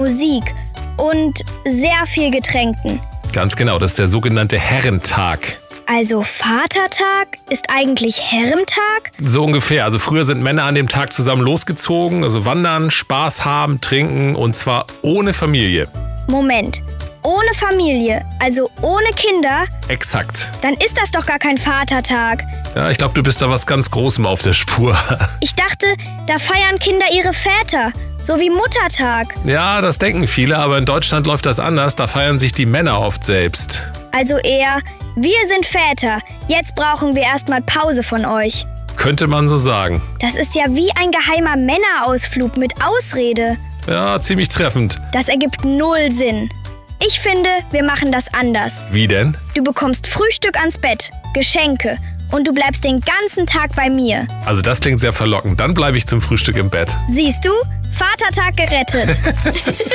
Musik und sehr viel Getränken. Ganz genau, das ist der sogenannte Herrentag. Also Vatertag ist eigentlich Herrentag? So ungefähr. Also früher sind Männer an dem Tag zusammen losgezogen, also wandern, Spaß haben, trinken und zwar ohne Familie. Moment, ohne Familie, also ohne Kinder? Exakt. Dann ist das doch gar kein Vatertag. Ja, ich glaube, du bist da was ganz Großem auf der Spur. Ich dachte, da feiern Kinder ihre Väter, so wie Muttertag. Ja, das denken viele, aber in Deutschland läuft das anders. Da feiern sich die Männer oft selbst. Also eher, wir sind Väter, jetzt brauchen wir erstmal Pause von euch. Könnte man so sagen. Das ist ja wie ein geheimer Männerausflug mit Ausrede. Ja, ziemlich treffend. Das ergibt 0 Sinn. Ich finde, wir machen das anders. Wie denn? Du bekommst Frühstück ans Bett, Geschenke und du bleibst den ganzen Tag bei mir. Also das klingt sehr verlockend. Dann bleibe ich zum Frühstück im Bett. Siehst du? Vatertag gerettet.